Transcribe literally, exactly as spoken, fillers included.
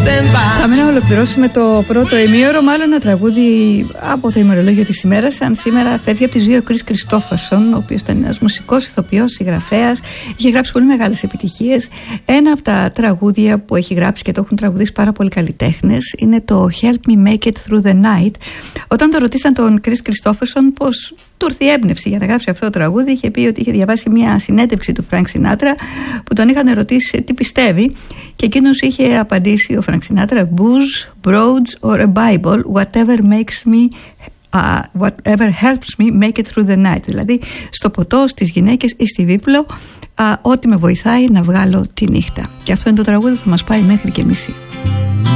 Πάμε να ολοκληρώσουμε το πρώτο ημίωρο, μάλλον ένα τραγούδι από το ημερολόγιο της ημέρας. Αν σήμερα φεύγει από τη ζωή ο Κρίς Κριστόφερσον, ο οποίος ήταν ένας μουσικός, ηθοποιός, συγγραφέας, είχε γράψει πολύ μεγάλες επιτυχίες. Ένα από τα τραγούδια που έχει γράψει και το έχουν τραγουδήσει πάρα πολλοί καλλιτέχνες είναι το Help Me Make It Through the Night. Όταν το ρωτήσαν τον Κρίς Κριστόφερσον πώς του ήρθε η έμπνευση για να γράψει αυτό το τραγούδι, είχε πει ότι είχε διαβάσει μια συνέντευξη του Φρανκ Σινάτρα που τον είχαν ρωτήσει τι πιστεύει και εκείνος είχε απαντήσει, ο Φρανκ Σινάτρα, booze, broads or a Bible, whatever makes me uh, whatever helps me make it through the night. Δηλαδή στο ποτό, στις γυναίκες ή στη βίπλο, uh, ό,τι με βοηθάει να βγάλω τη νύχτα. Και αυτό είναι το τραγούδι που μας πάει μέχρι και μισή.